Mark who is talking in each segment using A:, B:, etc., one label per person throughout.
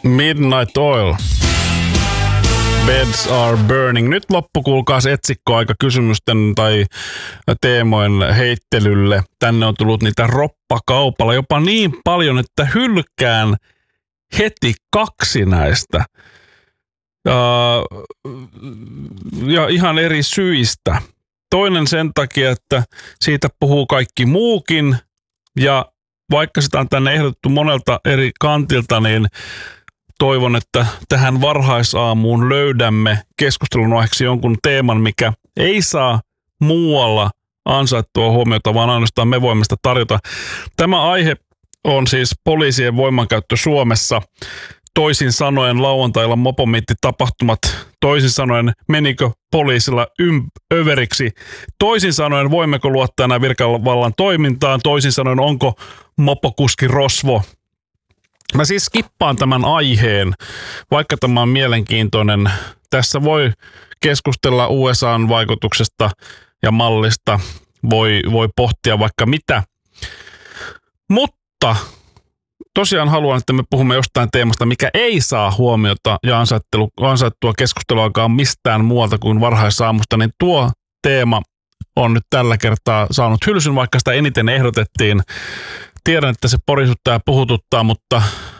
A: Midnight Oil. Beds are burning. Nyt loppu, kuulkaas etsikkoaika kysymysten tai teemojen heittelylle. Tänne on tullut niitä roppakaupalla jopa niin paljon, että hylkään heti 2 näistä. Ja ihan eri syistä. Toinen sen takia, että siitä puhuu kaikki muukin. Ja vaikka sitä on tänne ehdotettu monelta eri kantilta, niin toivon, että tähän varhaisaamuun löydämme keskustelun aiheeksi jonkun teeman, mikä ei saa muualla ansaittua huomiota, vaan ainoastaan me voimme sitä tarjota. Tämä aihe on siis poliisien voimankäyttö Suomessa. Toisin sanoen lauantailla mopomiittitapahtumat. Toisin sanoen menikö poliisilla överiksi. Toisin sanoen voimmeko luottaa enää virkavallan toimintaan. Toisin sanoen onko mopokuski rosvo. Mä siis skippaan tämän aiheen, vaikka tämä on mielenkiintoinen. Tässä voi keskustella USA:n vaikutuksesta ja mallista. Voi pohtia vaikka mitä. Mutta tosiaan haluan, että me puhumme jostain teemasta, mikä ei saa huomiota ja ansaittua keskusteluakaan mistään muualta kuin varhaisaamusta, niin tuo teema on nyt tällä kertaa saanut hylsyn, vaikka sitä eniten ehdotettiin. Tiedän, että se porisuttaa ja puhututtaa, mutta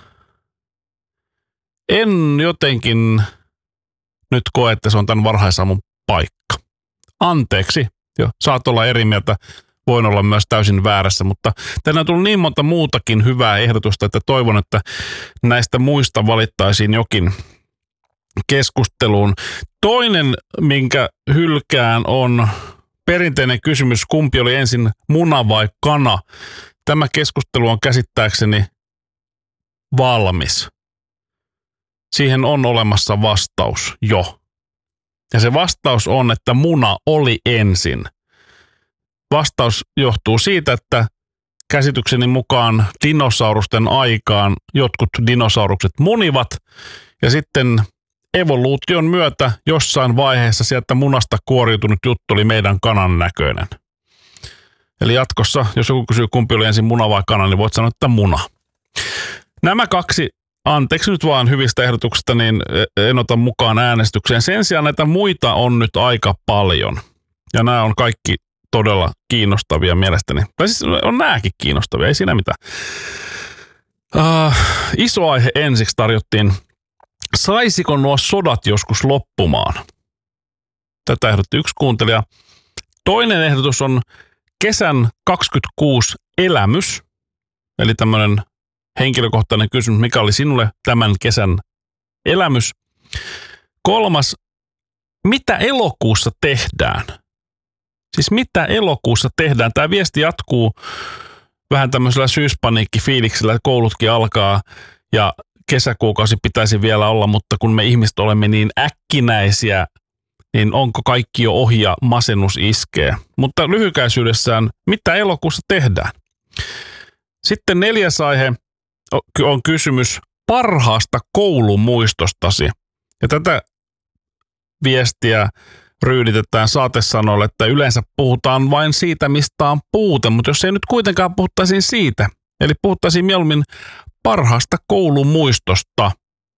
A: en jotenkin nyt koe, että se on tämän varhaisaamun paikka. Anteeksi, jo, saat olla eri mieltä. Voin olla myös täysin väärässä, mutta tänne on tullut niin monta muutakin hyvää ehdotusta, että toivon, että näistä muista valittaisiin jokin keskusteluun. Toinen, minkä hylkään, on perinteinen kysymys, kumpi oli ensin, muna vai kana. Tämä keskustelu on käsittääkseni valmis. Siihen on olemassa vastaus jo. Ja se vastaus on, että muna oli ensin. Vastaus johtuu siitä, että käsitykseni mukaan dinosaurusten aikaan jotkut dinosaurukset munivat ja sitten evoluution myötä jossain vaiheessa sieltä munasta kuoriutunut juttu oli meidän kanan näköinen. Eli jatkossa, jos joku kysyy kumpi oli ensin muna vai kana, niin voit sanoa, että muna. Nämä 2, anteeksi nyt vaan hyvistä ehdotuksista, niin en ota mukaan äänestykseen. Sen sijaan näitä muita on nyt aika paljon. Ja nämä on kaikki todella kiinnostavia mielestäni. Tai siis on nääkin kiinnostavia, ei siinä mitään. Iso aihe ensiksi tarjottiin. Saisiko nuo sodat joskus loppumaan? Tätä ehdotti yksi kuuntelija. Toinen ehdotus on kesän 26 elämys. Eli tämmöinen henkilökohtainen kysymys, mikä oli sinulle tämän kesän elämys. 3. Mitä elokuussa tehdään? Siis mitä elokuussa tehdään? Tämä viesti jatkuu vähän tämmöisellä syyspaniikkifiiliksellä, että koulutkin alkaa ja kesäkuukausi pitäisi vielä olla, mutta kun me ihmiset olemme niin äkkinäisiä, niin onko kaikki jo ohi ja masennus iskee? Mutta lyhykäisyydessään, mitä elokuussa tehdään? Sitten 4. aihe on kysymys parhaasta koulumuistostasi. Ja tätä viestiä ryyditetään saatesanoille, että yleensä puhutaan vain siitä, mistä on puute, mutta jos ei nyt kuitenkaan puhuttaisiin siitä, eli puhuttaisiin mieluummin parhaasta koulumuistosta.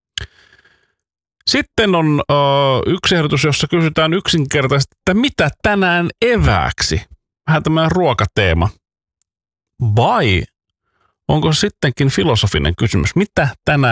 A: Sitten on yksi ehdotus, jossa kysytään yksinkertaisesti, että mitä tänään evääksi? Vähän tämmöinen ruokateema. Vai onko sittenkin filosofinen kysymys, mitä tänään